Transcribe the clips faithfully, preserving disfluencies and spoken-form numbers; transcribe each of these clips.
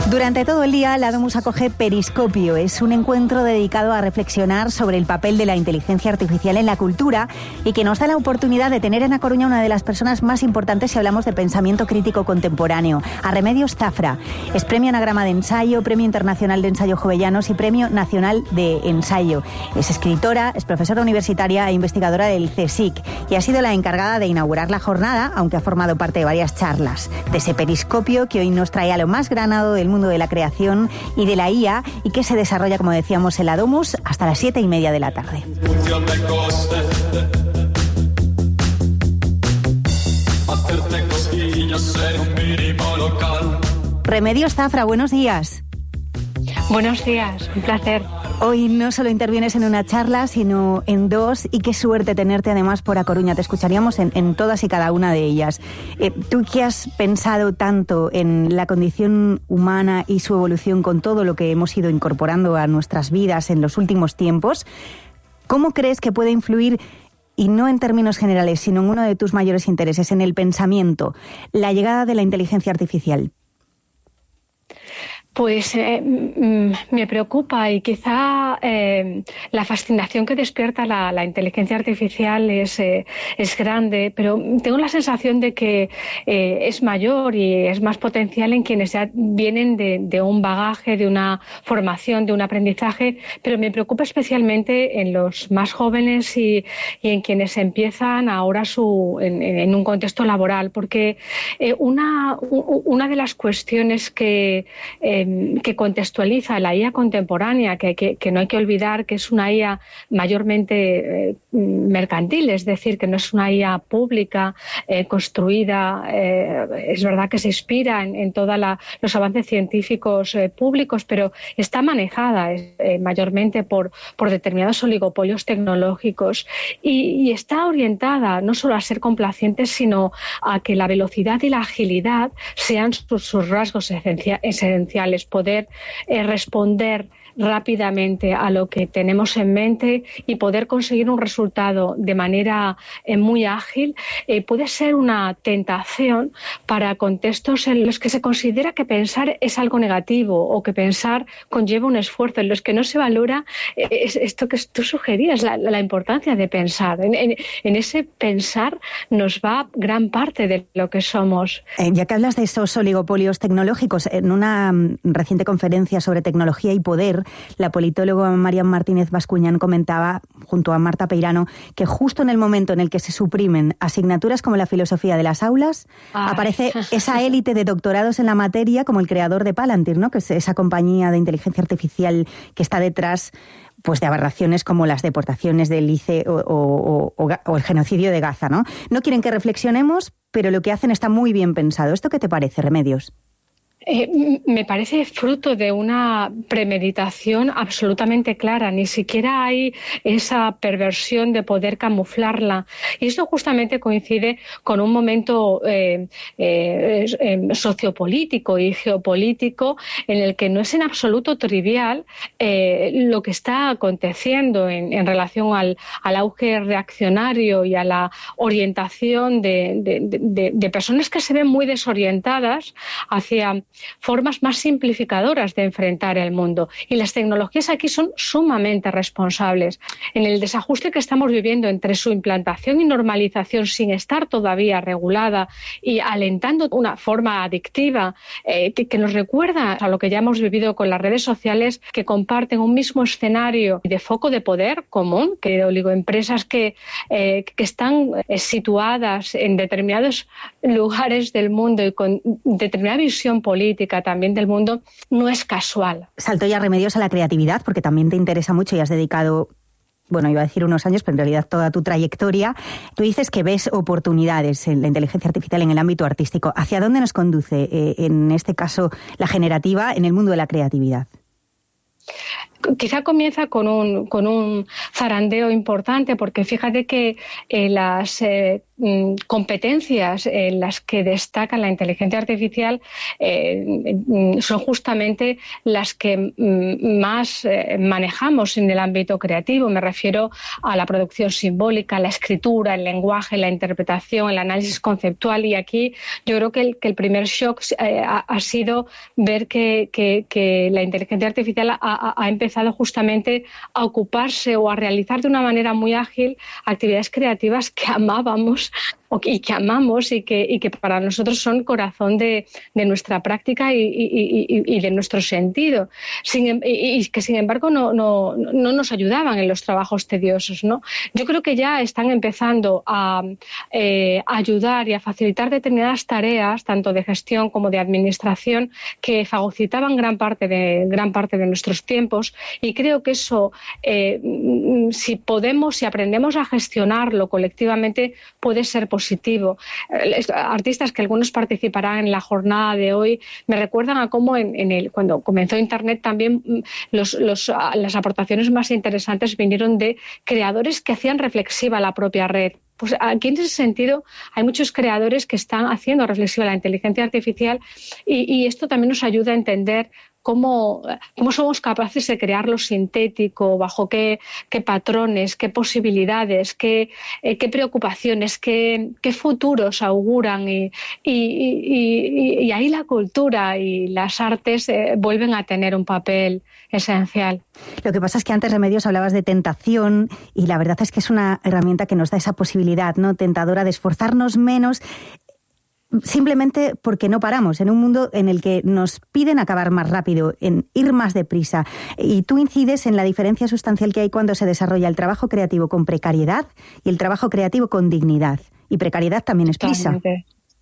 Durante todo el día, la Domus acoge Periscopio. Es un encuentro dedicado a reflexionar sobre el papel de la inteligencia artificial en la cultura y que nos da la oportunidad de tener en A Coruña una de las personas más importantes si hablamos de pensamiento crítico contemporáneo, a Remedios Zafra. Es Premio Anagrama de Ensayo, Premio Internacional de Ensayo Jovellanos y Premio Nacional de Ensayo. Es escritora, es profesora universitaria e investigadora del CSIC y ha sido la encargada de inaugurar la jornada, aunque ha formado parte de varias charlas, de ese Periscopio que hoy nos trae a lo más granado del mundo de la creación y de la I A y que se desarrolla, como decíamos, en la Domus hasta las siete y media de la tarde. Remedios Zafra, buenos días. Buenos días, un placer. Hoy no solo intervienes en una charla, sino en dos, y qué suerte tenerte además por A Coruña. Te escucharíamos en, en todas y cada una de ellas. Eh, tú que has pensado tanto en la condición humana y su evolución con todo lo que hemos ido incorporando a nuestras vidas en los últimos tiempos, ¿cómo crees que puede influir, y no en términos generales, sino en uno de tus mayores intereses, en el pensamiento, la llegada de la inteligencia artificial? Pues eh, me preocupa y quizá eh, la fascinación que despierta la, la inteligencia artificial es, eh, es grande, pero tengo la sensación de que eh, es mayor y es más potencial en quienes ya vienen de, de un bagaje, de una formación, de un aprendizaje, pero me preocupa especialmente en los más jóvenes y, y en quienes empiezan ahora su, en, en un contexto laboral, porque eh, una, una de las cuestiones que eh, que contextualiza la I A contemporánea, que, que, que no hay que olvidar que es una I A mayormente eh, mercantil, es decir, que no es una I A pública, eh, construida, eh, es verdad que se inspira en, en todos los avances científicos eh, públicos, pero está manejada eh, mayormente por, por determinados oligopolios tecnológicos y, y está orientada no solo a ser complacientes, sino a que la velocidad y la agilidad sean sus, sus rasgos esencia, esenciales. Poder eh, responder rápidamente a lo que tenemos en mente y poder conseguir un resultado de manera eh, muy ágil eh, puede ser una tentación para contextos en los que se considera que pensar es algo negativo o que pensar conlleva un esfuerzo, en los que no se valora eh, es esto que tú sugerías, la, la importancia de pensar. En, en, en ese pensar nos va gran parte de lo que somos. Eh, ya que hablas de esos oligopolios tecnológicos, en una um, reciente conferencia sobre tecnología y poder, la politóloga Marian Martínez Bascuñán comentaba, junto a Marta Peirano, que justo en el momento en el que se suprimen asignaturas como la filosofía de las aulas, Ay. aparece esa élite de doctorados en la materia, como el creador de Palantir, ¿no?, que es esa compañía de inteligencia artificial que está detrás pues de aberraciones como las deportaciones del I C E o, o, o, o el genocidio de Gaza, ¿no? No quieren que reflexionemos, pero lo que hacen está muy bien pensado. ¿Esto qué te parece, Remedios? Eh, me parece fruto de una premeditación absolutamente clara. Ni siquiera hay esa perversión de poder camuflarla. Y esto justamente coincide con un momento eh, eh, eh, sociopolítico y geopolítico en el que no es en absoluto trivial eh, lo que está aconteciendo en, en relación al, al auge reaccionario y a la orientación de, de, de, de personas que se ven muy desorientadas hacia formas más simplificadoras de enfrentar el mundo. Y las tecnologías aquí son sumamente responsables. En el desajuste que estamos viviendo entre su implantación y normalización sin estar todavía regulada y alentando una forma adictiva eh, que, que nos recuerda a lo que ya hemos vivido con las redes sociales, que comparten un mismo escenario de foco de poder común, que oligoempresas que, eh, que están eh, situadas en determinados lugares del mundo y con determinada visión política también del mundo, no es casual. Salto ya, Remedios, a la creatividad, porque también te interesa mucho y has dedicado, bueno, iba a decir unos años, pero en realidad toda tu trayectoria. Tú dices que ves oportunidades en la inteligencia artificial en el ámbito artístico. ¿Hacia dónde nos conduce, eh, en este caso, la generativa en el mundo de la creatividad? Quizá comienza con un, con un zarandeo importante, porque fíjate que eh, las eh, mm, competencias en las que destaca la inteligencia artificial eh, son justamente las que mm, más eh, manejamos en el ámbito creativo. Me refiero a la producción simbólica, la escritura, el lenguaje, la interpretación, el análisis conceptual. Y aquí yo creo que el, que el primer shock eh, ha, ha sido ver que, que, que la inteligencia artificial ha, ha, ha empezado justamente a ocuparse o a realizar de una manera muy ágil actividades creativas que amábamos y que amamos y que, y que para nosotros son corazón de, de nuestra práctica y, y, y, y de nuestro sentido, sin, y, y que sin embargo no, no, no nos ayudaban en los trabajos tediosos, ¿no? Yo creo que ya están empezando a eh, ayudar y a facilitar determinadas tareas, tanto de gestión como de administración, que fagocitaban gran parte de, gran parte de nuestros tiempos, y creo que eso, eh, si podemos, si aprendemos a gestionarlo colectivamente, puede ser posible. positivo. Artistas que algunos participarán en la jornada de hoy me recuerdan a cómo en, en el, cuando comenzó Internet también los, los, las aportaciones más interesantes vinieron de creadores que hacían reflexiva la propia red. Pues aquí en ese sentido hay muchos creadores que están haciendo reflexiva la inteligencia artificial y, y esto también nos ayuda a entender Cómo, cómo somos capaces de crearlo sintético, bajo qué, qué patrones, qué posibilidades, qué, eh, qué preocupaciones, qué, qué futuros auguran. Y, y, y, y ahí la cultura y las artes eh, vuelven a tener un papel esencial. Lo que pasa es que antes, Remedios, hablabas de tentación y la verdad es que es una herramienta que nos da esa posibilidad, ¿no?, tentadora de esforzarnos menos, simplemente porque no paramos en un mundo en el que nos piden acabar más rápido, en ir más deprisa. Y tú incides en la diferencia sustancial que hay cuando se desarrolla el trabajo creativo con precariedad y el trabajo creativo con dignidad. Y precariedad también es prisa. Totalmente.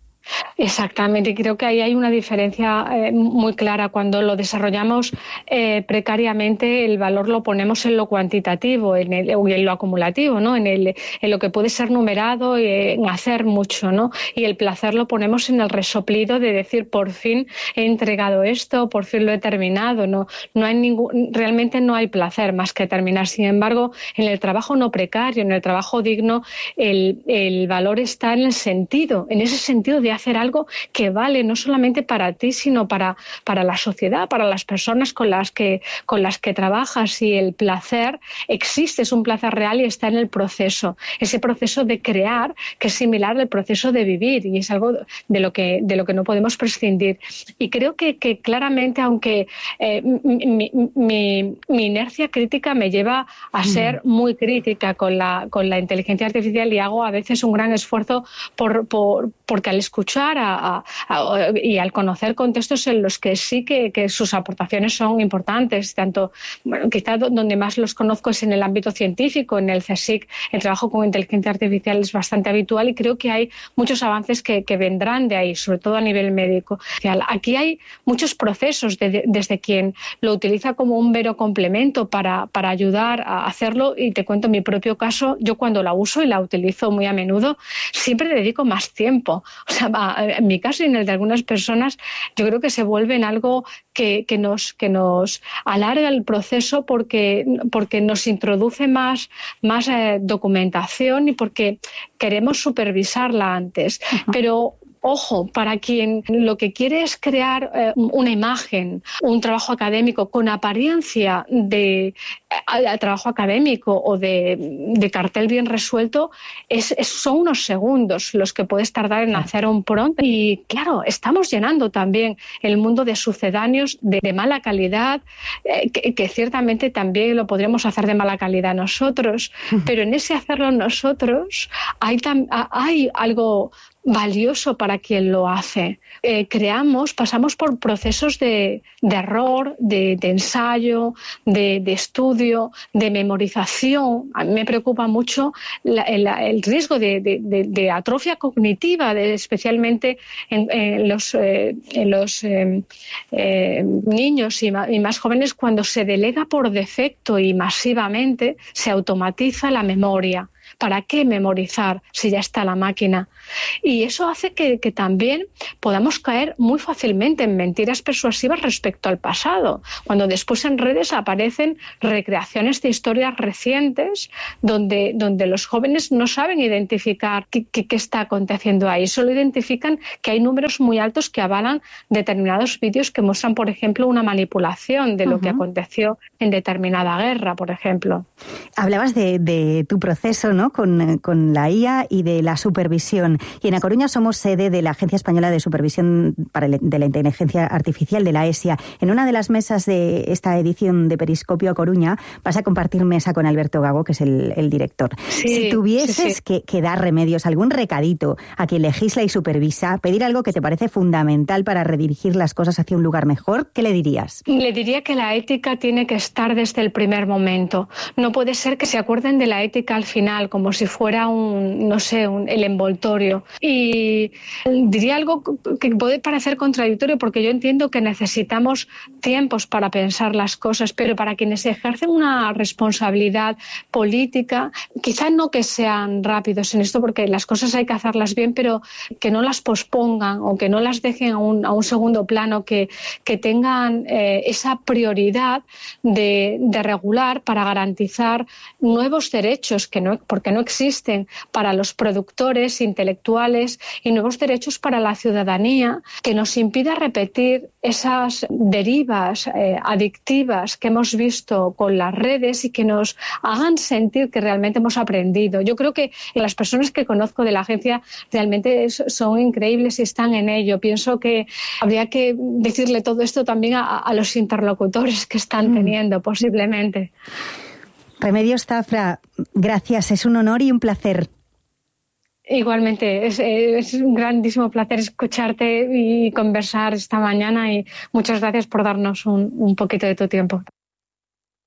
Exactamente, creo que ahí hay una diferencia eh, muy clara. Cuando lo desarrollamos eh, precariamente, el valor lo ponemos en lo cuantitativo, en, el, en lo acumulativo, ¿no? En, el, en lo que puede ser numerado, eh, en hacer mucho, ¿no? Y el placer lo ponemos en el resoplido de decir, por fin he entregado esto, por fin lo he terminado, ¿no? No hay ningún, realmente no hay placer más que terminar. Sin embargo, en el trabajo no precario, en el trabajo digno, el, el valor está en el sentido, en ese sentido de hacer algo que vale no solamente para ti, sino para, para la sociedad, para las personas con las que, con las que trabajas. Y el placer existe, es un placer real y está en el proceso, ese proceso de crear que es similar al proceso de vivir, y es algo de lo que, de lo que no podemos prescindir. Y creo que, que claramente, aunque eh, mi, mi, mi inercia crítica me lleva a ser muy crítica con la, con la inteligencia artificial, y hago a veces un gran esfuerzo por, por, porque al escuchar A, a, a, y al conocer contextos en los que sí que, que sus aportaciones son importantes, tanto, bueno, quizá donde más los conozco es en el ámbito científico, en el CSIC, el trabajo con inteligencia artificial es bastante habitual, y creo que hay muchos avances que, que vendrán de ahí, sobre todo a nivel médico. Aquí hay muchos procesos de, de, desde quien lo utiliza como un mero complemento para, para ayudar a hacerlo, y te cuento mi propio caso. Yo cuando la uso y la utilizo muy a menudo, siempre le dedico más tiempo. O sea, en mi caso y en el de algunas personas, yo creo que se vuelve en algo que, que, nos, que nos alarga el proceso, porque, porque nos introduce más, más eh, documentación, y porque queremos supervisarla antes. Uh-huh. Pero ojo, para quien lo que quiere es crear eh, una imagen, un trabajo académico con apariencia de eh, trabajo académico o de, de cartel bien resuelto, es, es, son unos segundos los que puedes tardar en hacer un prompt. Y claro, estamos llenando también el mundo de sucedáneos de, de mala calidad, eh, que, que ciertamente también lo podríamos hacer de mala calidad nosotros, pero en ese hacerlo nosotros hay, tam, hay algo valioso para quien lo hace. Eh, creamos, pasamos por procesos de, de error, de, de ensayo, de, de estudio, de memorización. A mí me preocupa mucho la, el, el riesgo de, de, de, de atrofia cognitiva, de, especialmente en, en los, eh, en los eh, eh, niños y más, y más jóvenes, cuando se delega por defecto y masivamente, se automatiza la memoria. ¿Para qué memorizar si ya está la máquina? Y eso hace que, que también podamos caer muy fácilmente en mentiras persuasivas respecto al pasado, cuando después en redes aparecen recreaciones de historias recientes donde, donde los jóvenes no saben identificar qué, qué, qué está aconteciendo ahí, solo identifican que hay números muy altos que avalan determinados vídeos que muestran, por ejemplo, una manipulación de lo uh-huh. que aconteció en determinada guerra, por ejemplo. Hablabas de, de tu proceso, ¿no?, con, con la I A y de la supervisión. Y en A Coruña somos sede de la Agencia Española de Supervisión para el, de la Inteligencia Artificial, de la ESIA. En una de las mesas de esta edición de Periscopio A Coruña vas a compartir mesa con Alberto Gago, que es el, el director. Sí, si tuvieses sí, sí. Que, que dar remedios, algún recadito a quien legisla y supervisa, pedir algo que te parece fundamental para redirigir las cosas hacia un lugar mejor, ¿qué le dirías? Le diría que la ética tiene que estar desde el primer momento. No puede ser que se acuerden de la ética al final, como si fuera un, no sé, un, el envoltorio. Y diría algo que puede parecer contradictorio, porque yo entiendo que necesitamos tiempos para pensar las cosas, pero para quienes ejercen una responsabilidad política, quizá no que sean rápidos en esto, porque las cosas hay que hacerlas bien, pero que no las pospongan o que no las dejen a un, a un segundo plano, que, que tengan eh, esa prioridad de, de regular para garantizar nuevos derechos, que no, porque no existen, para los productores intelectuales, y nuevos derechos para la ciudadanía, que nos impida repetir esas derivas eh, adictivas que hemos visto con las redes y que nos hagan sentir que realmente hemos aprendido. Yo creo que las personas que conozco de la agencia realmente son increíbles y están en ello. Pienso que habría que decirle todo esto también a, a los interlocutores que están mm. teniendo, posiblemente. Remedios Zafra, gracias, es un honor y un placer. Igualmente, es, es un grandísimo placer escucharte y conversar esta mañana, y muchas gracias por darnos un, un poquito de tu tiempo.